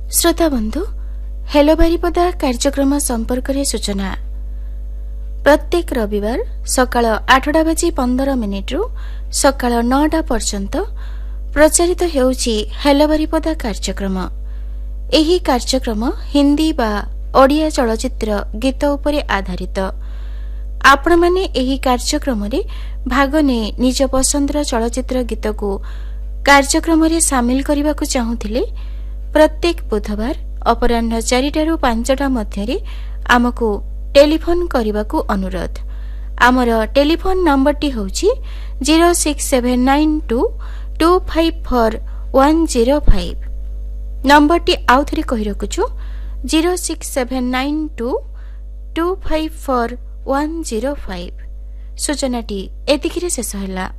श्रोता बंधु हेलो बारिपदा कार्यक्रम संपर्क रे सूचना प्रत्येक रविवार सकाळ 8:15 रु सकाळ 9 पर्यंत प्रचारित हेउची हेलो बारिपदा कार्यक्रम। एही कार्यक्रम हिंदी बा ओडिया चलचित्र गीत उपरे आधारित। आपण माने एही कार्यक्रम रे भाग ने निज पसंदर चलचित्र गीत को कार्यक्रम रे शामिल करबा को चाहुथिले प्रत्येक बुधवार अपराह्न 4 रु 5 मध्य आमको टेलीफोन करने को अनुरोध। आमर टेलीफोन नंबर टी होची 06792254105। नंबर टी आउ थरी कहि रखुछु 06792254105। सूचना टी एतिकिरे शेष होला।